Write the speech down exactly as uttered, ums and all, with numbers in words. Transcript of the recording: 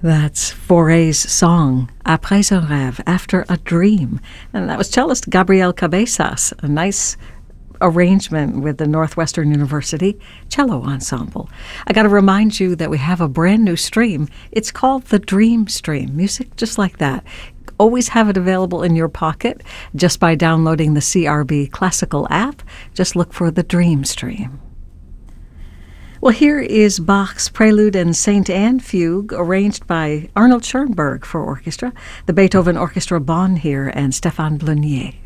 That's Foray's song, Après un rêve, After a Dream. And that was cellist Gabriel Cabezas, a nice arrangement with the Northwestern University Cello Ensemble. I got to remind you that we have a brand new stream. It's called the Dream Stream, music just like that. Always have it available in your pocket just by downloading the C R B Classical app. Just look for the Dream Stream. Well, here is Bach's Prelude and Saint Anne Fugue, arranged by Arnold Schoenberg for orchestra, the Beethoven Orchestra Bonn here, and Stéphane Blunier.